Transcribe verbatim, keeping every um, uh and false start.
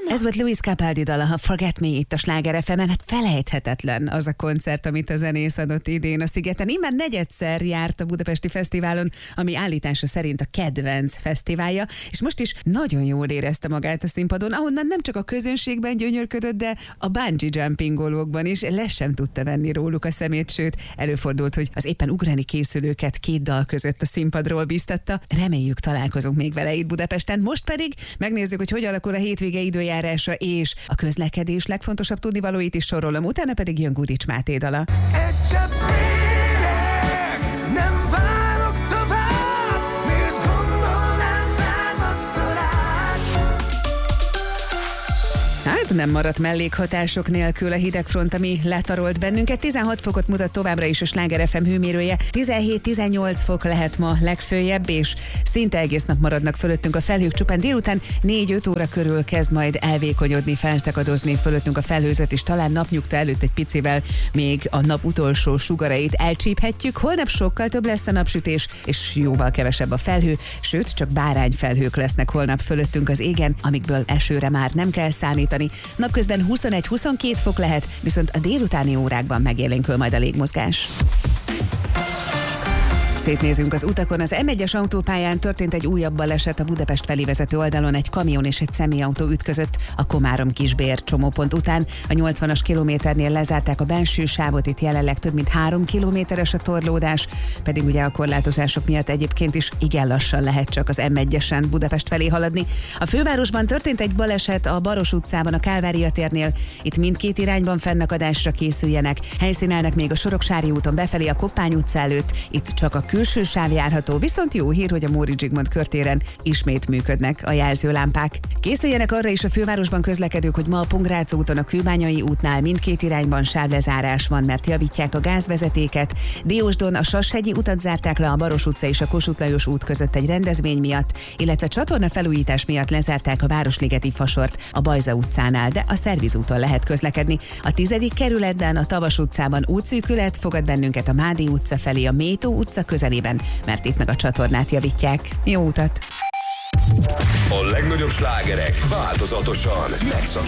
Ez volt Luis Capaldi dala, ha Forget Me itt a Sláger ef emen. Hát felejthetetlen az a koncert, amit a zenész adott idén a Szigeten. Immár negyedszer járt a Budapesti Fesztiválon, ami állítása szerint a kedvenc fesztiválja, és most is nagyon jól érezte magát a színpadon, ahonnan nem csak a közönségben gyönyörködött, de a bungee jumpingolókban is le sem tudta venni róluk a szemét, sőt, előfordult, hogy az éppen ugrani készülőket két dal között a színpadról bíztatta. Reméljük, találkozunk még vele itt Budapesten. Most pedig megnézzük, hogy hogy alakul a hétvége időjárása és a közlekedés legfontosabb tudnivalóit is sorolom, utána pedig jön Gudics Máté dala. Nem várok tovább, miért gondolnám századszor át? Hát nem maradt mellékhatások nélkül a hidegfront, ami letarolt bennünket. tizenhat fokot mutat továbbra is a Sláger ef em hőmérője. tizenhét-tizennyolc fok lehet ma legföljebb, és szinte egész nap maradnak fölöttünk a felhők. Csupán délután négy-öt óra körül kezd majd elvékonyoodni, felszakadozni fölöttünk a felhőzet, és talán napnyugta előtt egy picivel még a nap utolsó sugarait elcsíphetjük. Holnap sokkal több lesz a napsütés, és jóval kevesebb a felhő, sőt, csak bárányfelhők lesznek holnap fölöttünk az égen, amikből esőre már nem kell számítani. Napközben huszonegy-huszonkét fok lehet, viszont a délutáni órákban megélénkül majd a légmozgás. Szétnézünk az utakon. Az em egyes autópályán történt egy újabb baleset a Budapest felé vezető oldalon, egy kamion és egy személyautó ütközött a Komárom-Kisbér csomópont után. A nyolcvanas kilométernél lezárták a belső sávot, itt jelenleg több mint három kilométeres a torlódás, pedig ugye a korlátozások miatt egyébként is igen lassan lehet csak az em egyesen Budapest felé haladni. A fővárosban történt egy baleset a Baros utcában, a Kálvária térnél. Itt mindkét irányban fennakadásra készüljenek. Helyszínelnek még a Soroksári úton befelé a Koppány utca előtt. Itt csak a külső sáv járható, viszont jó hír, hogy a Móricz Zsigmond körtéren ismét működnek a jelzőlámpák. Készüljenek arra is a fővárosban közlekedők, hogy ma a Pongrác úton, a Kőbányai útnál mindkét irányban sávlezárás van, mert javítják a gázvezetéket. Diósdon a Sashegyi utat zárták le a Baros utca és a Kossuth Lajos út között egy rendezvény miatt, illetve csatorna felújítás miatt lezárták a Városligeti fasort a Bajza utcánál, de a Szerviz úton lehet közlekedni. A tizedik kerületben, a Tavas utcában útszűkület fogad bennünket a Mádi utca felé, a Métó utca közelében, mert itt meg a csatornát javítják. Jó utat! A legnagyobb slágerek változatosan megszakítják